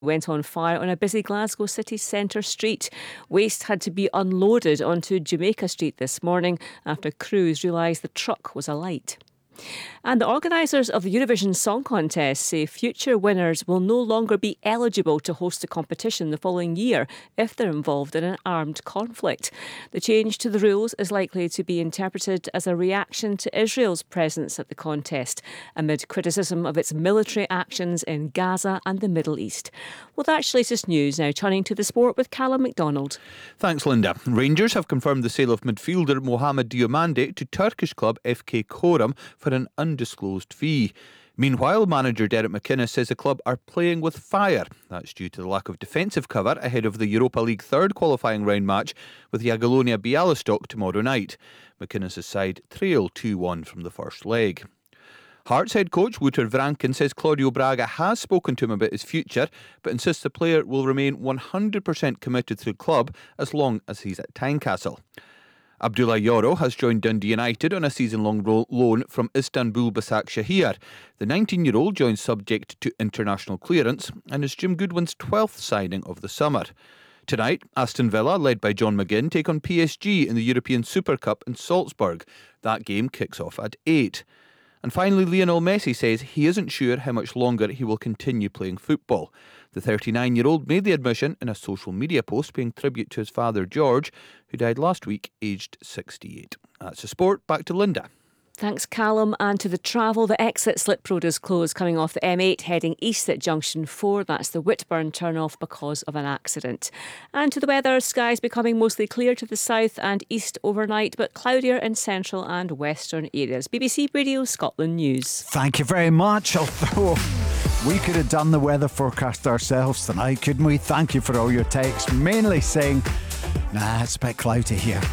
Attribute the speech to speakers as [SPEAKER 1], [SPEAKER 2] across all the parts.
[SPEAKER 1] went on fire on a busy Glasgow city centre street. Waste had to be unloaded onto Jamaica Street this morning after crews realised the truck was alight. And the organisers of the Eurovision Song Contest say future winners will no longer be eligible to host the competition the following year if they're involved in an armed conflict. The change to the rules is likely to be interpreted as a reaction to Israel's presence at the contest, amid criticism of its military actions in Gaza and the Middle East. Well, that's latest news. Now turning to the sport with Callum MacDonald.
[SPEAKER 2] Thanks, Linda. Rangers have confirmed the sale of midfielder Mohamed Diomande to Turkish club FK Korum for an undisclosed fee. Meanwhile, manager Derek McInnes says the club are playing with fire. That's due to the lack of defensive cover ahead of the Europa League third qualifying round match with Jagiellonia Białystok tomorrow night. McInnes' side trail 2-1 from the first leg. Hearts head coach Wouter Vranken says Claudio Braga has spoken to him about his future, but insists the player will remain 100% committed to the club as long as he's at Tynecastle. Abdullah Yoro has joined Dundee United on a season-long loan from Istanbul Başakşehir. The 19-year-old joins subject to international clearance and is Jim Goodwin's 12th signing of the summer. Tonight, Aston Villa, led by John McGinn, take on PSG in the European Super Cup in Salzburg. That game kicks off at 8. And finally, Lionel Messi says he isn't sure how much longer he will continue playing football. The 39-year-old made the admission in a social media post paying tribute to his father George, who died last week, aged 68. That's the sport. Back to Linda.
[SPEAKER 1] Thanks, Callum. And to the travel, the exit slip road is closed coming off the M8 heading east at Junction 4. That's the Whitburn turn-off because of an accident. And to the weather, skies becoming mostly clear to the south and east overnight, but cloudier in central and western areas. BBC Radio Scotland News.
[SPEAKER 3] Thank you very much. Although we could have done the weather forecast ourselves tonight, couldn't we? Thank you for all your texts, mainly saying, nah, it's a bit cloudy here.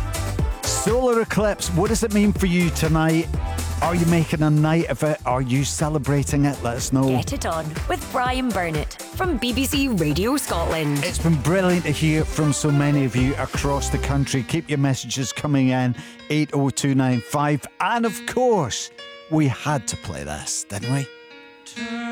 [SPEAKER 3] Solar eclipse, what does it mean for you tonight? Are you making a night of it? Are you celebrating it? Let us know.
[SPEAKER 4] Get it on with Brian Burnett from BBC Radio Scotland.
[SPEAKER 3] It's been brilliant to hear from so many of you across the country. Keep your messages coming in, 80295. And of course, we had to play this, didn't we?